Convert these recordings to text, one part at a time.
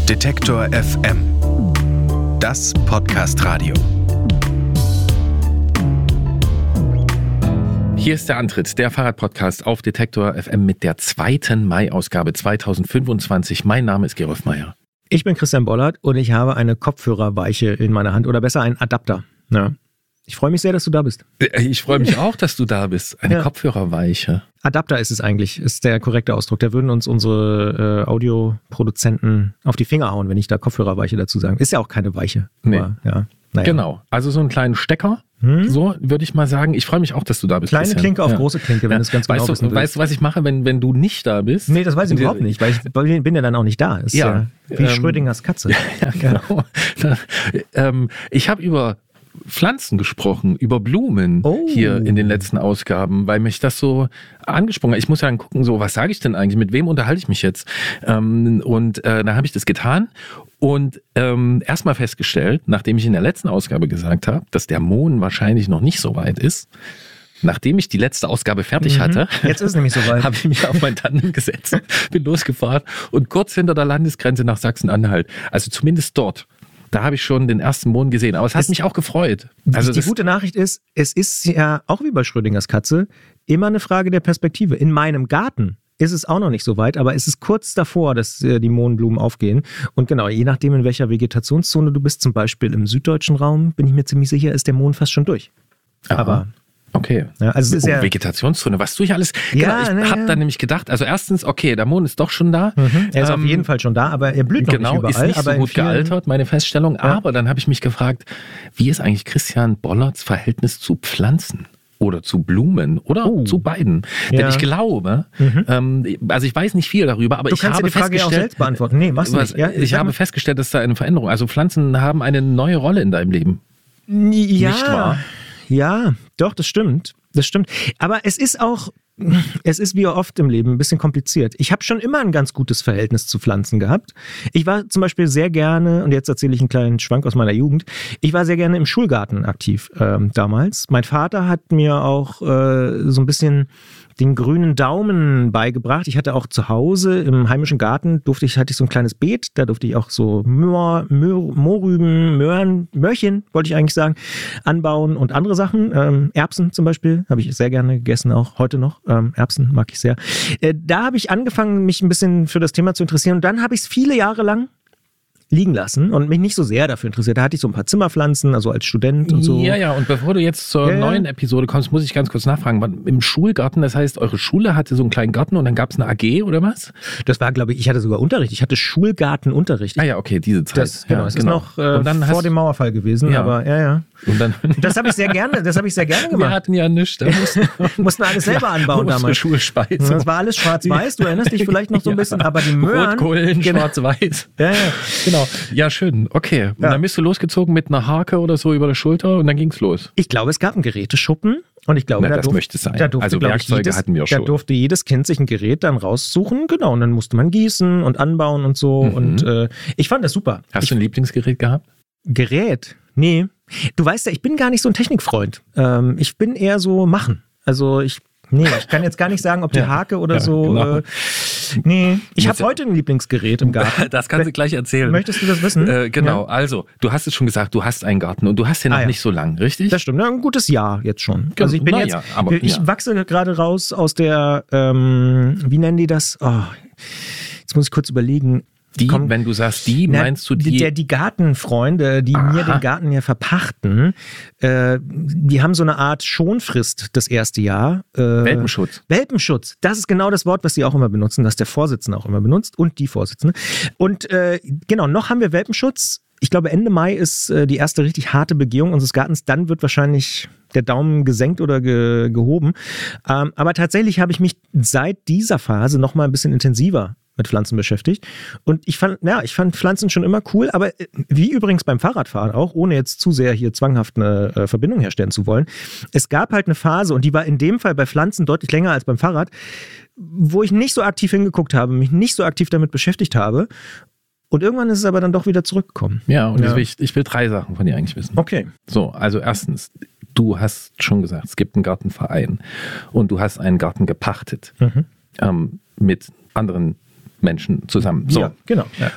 Detektor FM. Das Podcast-Radio. Hier ist der Antritt, der Fahrradpodcast auf Detektor FM mit der 2. Mai-Ausgabe 2025. Mein Name ist Gerolf Meyer. Ich bin Christian Bollert und ich habe eine Kopfhörerweiche in meiner Hand oder besser einen Adapter. Ja. Ich freue mich sehr, dass du da bist. Ich freue mich auch, dass du da bist. Eine Kopfhörerweiche. Adapter ist es eigentlich, ist der korrekte Ausdruck. Da würden uns unsere Audioproduzenten auf die Finger hauen, wenn ich da Kopfhörerweiche dazu sage. Ist ja auch keine Weiche. Nee. Aber, ja, naja. Genau, also so einen kleinen Stecker, so würde ich mal sagen. Ich freue mich auch, dass du da bist. Kleine Christian. Klinke auf große Klinke, wenn du es ganz genau wissen willst. Weißt du, was ich mache, wenn du nicht da bist? Nee, das weiß ich überhaupt nicht, weil ich bin ja dann auch nicht da. Ist ja wie Schrödingers Katze. Ja, genau. Ich habe über Pflanzen gesprochen, über Blumen hier in den letzten Ausgaben, weil mich das so angesprungen hat. Ich muss ja dann gucken, so was sage ich denn eigentlich, mit wem unterhalte ich mich jetzt? Und da habe ich das getan und erstmal festgestellt, nachdem ich in der letzten Ausgabe gesagt habe, dass der Mond wahrscheinlich noch nicht so weit ist, nachdem ich die letzte Ausgabe fertig hatte, jetzt ist es nämlich soweit, habe ich mich auf mein Tandem gesetzt, bin losgefahren und kurz hinter der Landesgrenze nach Sachsen-Anhalt, also zumindest dort, da habe ich schon den ersten Mond gesehen. Aber es hat mich auch gefreut. Also die gute Nachricht ist, es ist ja auch wie bei Schrödingers Katze immer eine Frage der Perspektive. In meinem Garten ist es auch noch nicht so weit, aber es ist kurz davor, dass die Mohnblumen aufgehen. Und genau, je nachdem, in welcher Vegetationszone du bist, zum Beispiel im süddeutschen Raum, bin ich mir ziemlich sicher, ist der Mond fast schon durch. Aha. Aber okay. ja, also es ist ja Vegetationszone, was tue ich alles? Ja, genau, ich habe dann nämlich gedacht, also erstens, okay, der Mond ist doch schon da. Er ist auf jeden Fall schon da, aber er blüht noch nicht überall. Ist nicht so gut gealtert, meine Feststellung. Ja. Aber dann habe ich mich gefragt, wie ist eigentlich Christian Bollerts Verhältnis zu Pflanzen? Oder zu Blumen oder zu beiden. Ja. Denn ich glaube, also ich weiß nicht viel darüber, aber ich habe festgestellt... Du kannst die Frage auch selbst beantworten. Nee, machst du nicht. Ja, ich habe festgestellt, dass da eine Veränderung, also Pflanzen haben eine neue Rolle in deinem Leben. Ja. Nicht wahr? Ja, doch, das stimmt. Das stimmt. Aber es ist wie oft im Leben ein bisschen kompliziert. Ich habe schon immer ein ganz gutes Verhältnis zu Pflanzen gehabt. Ich war zum Beispiel sehr gerne, und jetzt erzähle ich einen kleinen Schwank aus meiner Jugend, ich war sehr gerne im Schulgarten aktiv damals. Mein Vater hat mir auch so ein bisschen den grünen Daumen beigebracht. Ich hatte auch zu Hause im heimischen Garten, hatte ich so ein kleines Beet, da durfte ich auch so Mohrrüben, Möhrchen, wollte ich eigentlich sagen, anbauen und andere Sachen. Erbsen zum Beispiel, habe ich sehr gerne gegessen, auch heute noch. Erbsen mag ich sehr. Da habe ich angefangen, mich ein bisschen für das Thema zu interessieren und dann habe ich es viele Jahre lang liegen lassen und mich nicht so sehr dafür interessiert. Da hatte ich so ein paar Zimmerpflanzen, also als Student und so. Ja, und bevor du jetzt zur neuen Episode kommst, muss ich ganz kurz nachfragen. Im Schulgarten, das heißt, eure Schule hatte so einen kleinen Garten und dann gab es eine AG oder was? Das war, glaube ich hatte sogar Unterricht. Ich hatte Schulgartenunterricht. Ah ja, okay, diese Zeit. Das ist noch vor dem Mauerfall gewesen, aber ja. Und dann das habe ich sehr gerne gemacht. Wir hatten ja nichts. Da mussten alles selber anbauen damals. Schulspeise. Das war alles schwarz-weiß. Du erinnerst dich vielleicht noch so ein bisschen, aber die Möhren... Rotkohlen, schwarz-weiß. Ja, genau. Ja, schön. Okay. Und dann bist du losgezogen mit einer Hake oder so über der Schulter und dann ging's los. Ich glaube, es gab einen Geräteschuppen und ich glaube, möchte sein. Also Werkzeuge hatten wir schon. Da durfte jedes Kind sich ein Gerät dann raussuchen. Genau. Und dann musste man gießen und anbauen und so. Und ich fand das super. Hast du ein Lieblingsgerät gehabt? Gerät? Nee. Du weißt ja, ich bin gar nicht so ein Technikfreund. Ich bin eher so machen. Also ich kann jetzt gar nicht sagen, ob die Hake oder so. Genau. Ich habe heute ein Lieblingsgerät im Garten. Das kannst du gleich erzählen. Möchtest du das wissen? Genau, also du hast es schon gesagt, du hast einen Garten und du hast den noch nicht so lang, richtig? Das stimmt, ein gutes Jahr jetzt schon. Also ich bin ich wachse gerade raus aus der, wie nennen die das? Oh, jetzt muss ich kurz überlegen. Wenn du sagst meinst du die? Die Gartenfreunde, die mir den Garten ja verpachten, die haben so eine Art Schonfrist das erste Jahr. Welpenschutz. Welpenschutz, das ist genau das Wort, was sie auch immer benutzen, das der Vorsitzende auch immer benutzt und die Vorsitzende. Und genau, noch haben wir Welpenschutz. Ich glaube, Ende Mai ist die erste richtig harte Begehung unseres Gartens. Dann wird wahrscheinlich der Daumen gesenkt oder gehoben. Aber tatsächlich habe ich mich seit dieser Phase noch mal ein bisschen intensiver mit Pflanzen beschäftigt. Und ich fand Pflanzen schon immer cool, aber wie übrigens beim Fahrradfahren auch, ohne jetzt zu sehr hier zwanghaft eine Verbindung herstellen zu wollen. Es gab halt eine Phase, und die war in dem Fall bei Pflanzen deutlich länger als beim Fahrrad, wo ich nicht so aktiv hingeguckt habe, mich nicht so aktiv damit beschäftigt habe. Und irgendwann ist es aber dann doch wieder zurückgekommen. Ja, und ich will 3 Sachen von dir eigentlich wissen. Okay. So, also erstens, du hast schon gesagt, es gibt einen Gartenverein und du hast einen Garten gepachtet mit anderen Menschen zusammen. So. Ja, genau. Ja.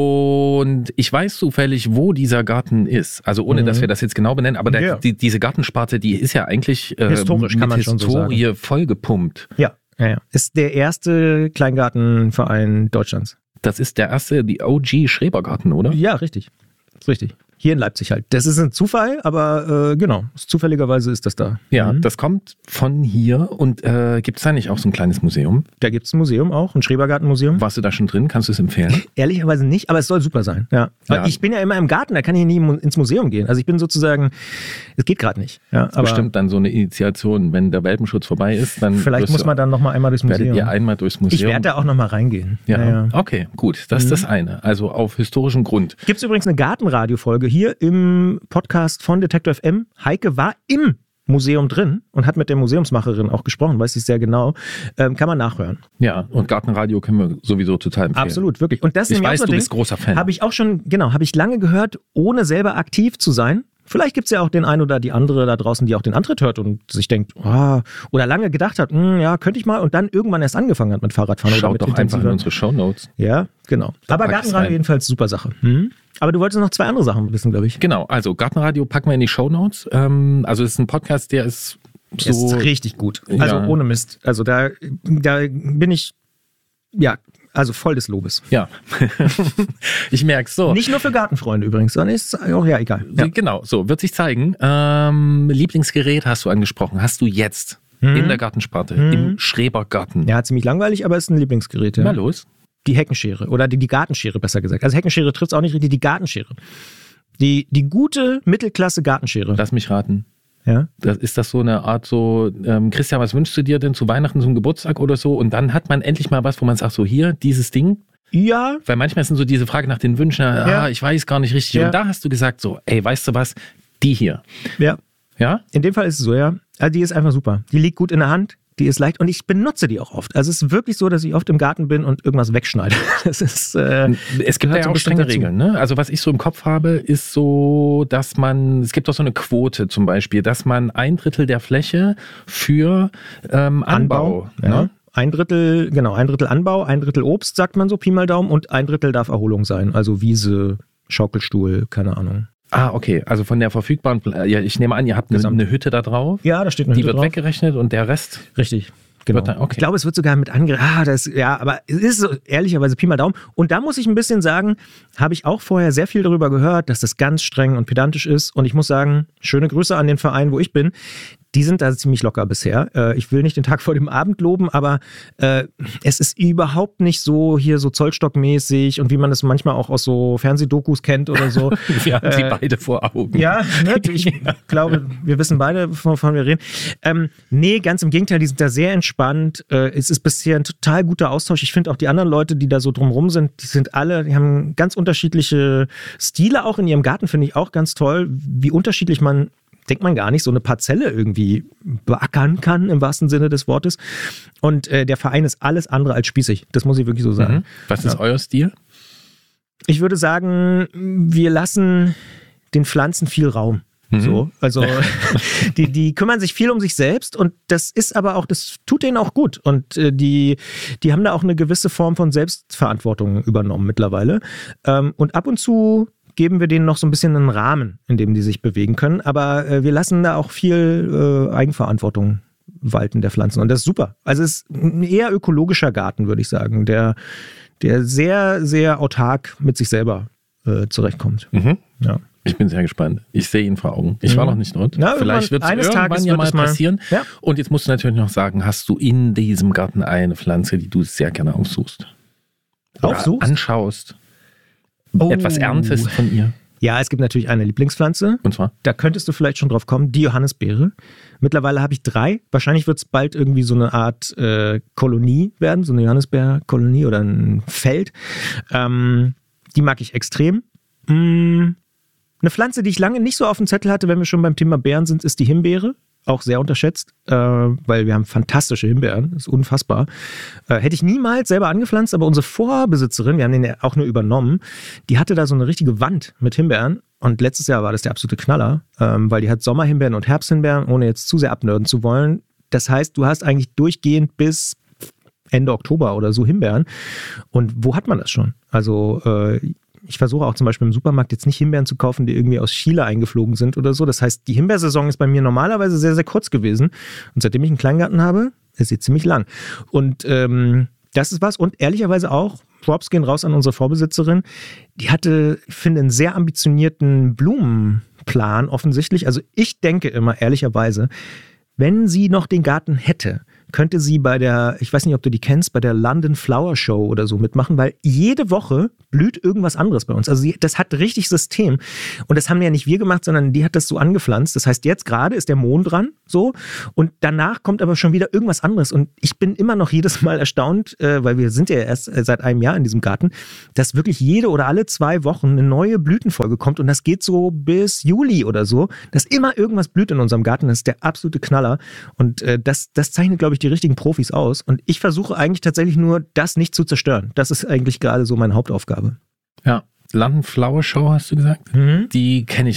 Und ich weiß zufällig, wo dieser Garten ist. Also ohne, dass wir das jetzt genau benennen, aber diese Gartensparte, die ist ja eigentlich historisch, kann man schon so sagen. Historie vollgepumpt. Ja. Ist der erste Kleingartenverein Deutschlands. Das ist der erste, die OG Schrebergarten, oder? Ja, richtig. Ist richtig. Hier in Leipzig halt. Das ist ein Zufall, aber genau, zufälligerweise ist das da. Ja, das kommt von hier. Und gibt es da nicht auch so ein kleines Museum? Da gibt es ein Museum auch, ein Schrebergartenmuseum. Warst du da schon drin? Kannst du es empfehlen? Ehrlicherweise nicht, aber es soll super sein. Ja. Ich bin ja immer im Garten, da kann ich nie ins Museum gehen. Also ich bin sozusagen, es geht gerade nicht. Ja, aber bestimmt dann so eine Initiation, wenn der Welpenschutz vorbei ist. Dann vielleicht muss man dann nochmal einmal durchs Museum. Werdet ihr einmal durchs Museum? Ich werde da auch nochmal reingehen. Ja. Okay, gut. Das ist das eine. Also auf historischem Grund. Gibt es übrigens eine Gartenradio-Folge hier im Podcast von Detektor FM. Heike war im Museum drin und hat mit der Museumsmacherin auch gesprochen, weiß ich sehr genau. Kann man nachhören. Ja, und Gartenradio können wir sowieso total empfehlen. Absolut, wirklich. Und das ich weiß, du bist großer Fan. Habe ich auch schon, habe ich lange gehört, ohne selber aktiv zu sein. Vielleicht gibt es ja auch den einen oder die andere da draußen, die auch den Antritt hört und sich denkt, oder lange gedacht hat, ja, könnte ich mal, und dann irgendwann erst angefangen hat mit Fahrradfahren. Schaut oder mit doch einfach in unsere Shownotes. Ja, genau. Aber Gartenradio jedenfalls super Sache. Aber du wolltest noch 2 andere Sachen wissen, glaube ich. Genau, also Gartenradio packen wir in die Shownotes. Also es ist ein Podcast, der ist so... Ist richtig gut. Also ohne Mist. Also da bin ich, also voll des Lobes. Ja, ich merke es so. Nicht nur für Gartenfreunde übrigens, sondern ist auch egal. Ja. Genau, so wird sich zeigen. Lieblingsgerät hast du angesprochen. Hast du jetzt in der Gartensparte, im Schrebergarten? Ja, ziemlich langweilig, aber ist ein Lieblingsgerät. Ja. Na los. Die Heckenschere oder die Gartenschere besser gesagt. Also Heckenschere trifft es auch nicht richtig, die Gartenschere. Die gute Mittelklasse Gartenschere. Lass mich raten. Ja. Ist das so eine Art so, Christian, was wünschst du dir denn zu Weihnachten, zum Geburtstag oder so? Und dann hat man endlich mal was, wo man sagt, so hier, dieses Ding. Ja. Weil manchmal sind so diese Frage nach den Wünschen, ich weiß gar nicht richtig. Ja. Und da hast du gesagt so, ey, weißt du was, die hier. Ja. Ja? In dem Fall ist es so, ja. Also die ist einfach super. Die liegt gut in der Hand. Die ist leicht und ich benutze die auch oft. Also es ist wirklich so, dass ich oft im Garten bin und irgendwas wegschneide. Das ist, es gibt ja auch strenge Regeln. Ne? Also was ich so im Kopf habe, ist so, dass es gibt auch so eine Quote zum Beispiel, dass man 1/3 der Fläche für Anbau. Ja. Ne? 1/3 Anbau, 1/3 Obst, sagt man so, Pi mal Daumen, und 1/3 darf Erholung sein. Also Wiese, Schaukelstuhl, keine Ahnung. Ah, okay. Also von der verfügbaren, ich nehme an, ihr habt eine Hütte da drauf. Ja, da steht eine Hütte drauf. Die wird weggerechnet und der Rest? Richtig. Genau. Okay. Ich glaube, es wird sogar mit aber es ist so, ehrlicherweise Pi mal Daumen. Und da muss ich ein bisschen sagen, habe ich auch vorher sehr viel darüber gehört, dass das ganz streng und pedantisch ist. Und ich muss sagen, schöne Grüße an den Verein, wo ich bin. Die sind da ziemlich locker bisher. Ich will nicht den Tag vor dem Abend loben, aber es ist überhaupt nicht so hier so Zollstockmäßig und wie man es manchmal auch aus so Fernsehdokus kennt oder so. Wir haben sie beide vor Augen. Ja, ich glaube, wir wissen beide, wovon wir reden. Nee, ganz im Gegenteil, die sind da sehr entspannt. Es ist bisher ein total guter Austausch. Ich finde auch die anderen Leute, die da so drumrum sind, die haben ganz unterschiedliche Stile auch in ihrem Garten, finde ich auch ganz toll, wie unterschiedlich denkt man gar nicht, so eine Parzelle irgendwie beackern kann, im wahrsten Sinne des Wortes. Und der Verein ist alles andere als spießig. Das muss ich wirklich so sagen. Was ist euer Stil? Ich würde sagen, wir lassen den Pflanzen viel Raum. So, also die kümmern sich viel um sich selbst und das ist aber auch, das tut denen auch gut. Und die haben da auch eine gewisse Form von Selbstverantwortung übernommen mittlerweile. Und ab und zu geben wir denen noch so ein bisschen einen Rahmen, in dem die sich bewegen können. Aber wir lassen da auch viel Eigenverantwortung walten der Pflanzen. Und das ist super. Also es ist ein eher ökologischer Garten, würde ich sagen, der sehr, sehr autark mit sich selber zurechtkommt. Ja. Ich bin sehr gespannt. Ich sehe ihn vor Augen. Ich war noch nicht dort. Ja, vielleicht wird es irgendwann ja mal passieren. Ja. Und jetzt musst du natürlich noch sagen, hast du in diesem Garten eine Pflanze, die du sehr gerne aufsuchst? Anschaust? Etwas erntest von ihr? Ja, es gibt natürlich eine Lieblingspflanze. Und zwar? Da könntest du vielleicht schon drauf kommen, die Johannisbeere. Mittlerweile habe ich 3. Wahrscheinlich wird es bald irgendwie so eine Art Kolonie werden, so eine Johannisbeerkolonie oder ein Feld. Die mag ich extrem. Eine Pflanze, die ich lange nicht so auf dem Zettel hatte, wenn wir schon beim Thema Beeren sind, ist die Himbeere. Auch sehr unterschätzt, weil wir haben fantastische Himbeeren. Das ist unfassbar. Hätte ich niemals selber angepflanzt, aber unsere Vorbesitzerin, wir haben den ja auch nur übernommen, die hatte da so eine richtige Wand mit Himbeeren. Und letztes Jahr war das der absolute Knaller, weil die hat Sommerhimbeeren und Herbsthimbeeren, ohne jetzt zu sehr abnörden zu wollen. Das heißt, du hast eigentlich durchgehend bis Ende Oktober oder so Himbeeren. Und wo hat man das schon? Also ich versuche auch zum Beispiel im Supermarkt jetzt nicht Himbeeren zu kaufen, die irgendwie aus Chile eingeflogen sind oder so. Das heißt, die Himbeersaison ist bei mir normalerweise sehr, sehr kurz gewesen. Und seitdem ich einen Kleingarten habe, ist sie ziemlich lang. Und das ist was. Und ehrlicherweise auch, Props gehen raus an unsere Vorbesitzerin. Die hatte, ich finde, einen sehr ambitionierten Blumenplan offensichtlich. Also ich denke immer, ehrlicherweise, wenn sie noch den Garten hätte, könnte sie bei der, ich weiß nicht, ob du die kennst, bei der London Flower Show oder so mitmachen, weil jede Woche blüht irgendwas anderes bei uns. Also das hat richtig System. Und das haben ja nicht wir gemacht, sondern die hat das so angepflanzt. Das heißt, jetzt gerade ist der Mohn dran, so. Und danach kommt aber schon wieder irgendwas anderes. Und ich bin immer noch jedes Mal erstaunt, weil wir sind ja erst seit einem Jahr in diesem Garten, dass wirklich jede oder alle 2 Wochen eine neue Blütenfolge kommt. Und das geht so bis Juli oder so, dass immer irgendwas blüht in unserem Garten. Das ist der absolute Knaller. Und das zeichnet, glaube ich, die richtigen Profis aus. Und ich versuche eigentlich tatsächlich nur, das nicht zu zerstören. Das ist eigentlich gerade so meine Hauptaufgabe. Ja, London Flower Show hast du gesagt? Die kenne ich